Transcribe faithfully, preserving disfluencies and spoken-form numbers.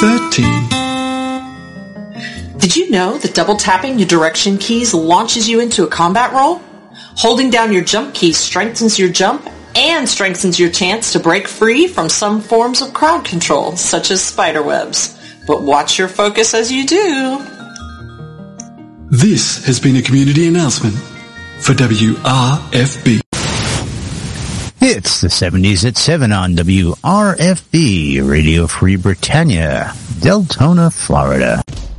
thirteen. Did you know that double tapping your direction keys launches you into a combat role? Holding down your jump key strengthens your jump and strengthens your chance to break free from some forms of crowd control, such as spiderwebs. But watch your focus as you do. This has been a community announcement for W R F B. It's the seventies at seven on W R F B, Radio Free Britannia, Deltona, Florida.